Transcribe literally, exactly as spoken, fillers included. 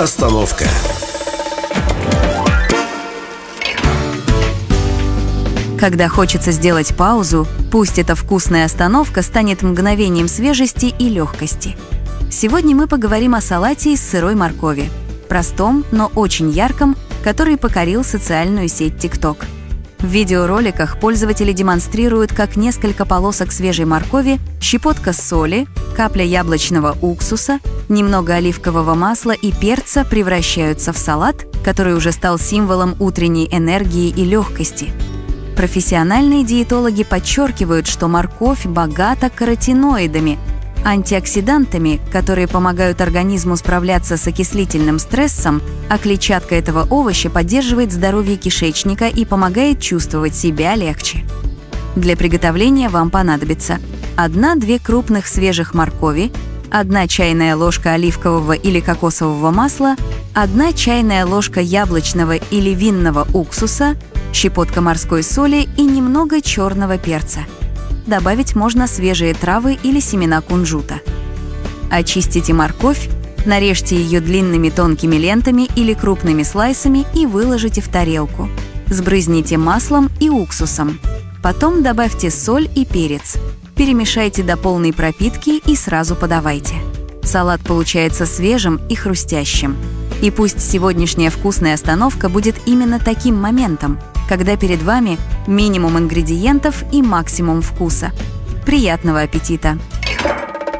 Остановка. Когда хочется сделать паузу, пусть эта вкусная остановка станет мгновением свежести и легкости. Сегодня мы поговорим о салате из сырой моркови. Простом, но очень ярком, который покорил социальную сеть TikTok. В видеороликах пользователи демонстрируют, как несколько полосок свежей моркови, щепотка соли, капля яблочного уксуса, немного оливкового масла и перца превращаются в салат, который уже стал символом утренней энергии и легкости. Профессиональные диетологи подчеркивают, что морковь богата каротиноидами, антиоксидантами, которые помогают организму справляться с окислительным стрессом, а клетчатка этого овоща поддерживает здоровье кишечника и помогает чувствовать себя легче. Для приготовления вам понадобится одна-две крупных свежих моркови, одна чайная ложка оливкового или кокосового масла, одна чайная ложка яблочного или винного уксуса, щепотка морской соли и немного черного перца. Добавить можно свежие травы или семена кунжута. Очистите морковь, нарежьте ее длинными тонкими лентами или крупными слайсами и выложите в тарелку. Сбрызните маслом и уксусом. Потом добавьте соль и перец. Перемешайте до полной пропитки и сразу подавайте. Салат получается свежим и хрустящим. И пусть сегодняшняя вкусная остановка будет именно таким моментом, когда перед вами минимум ингредиентов и максимум вкуса. Приятного аппетита!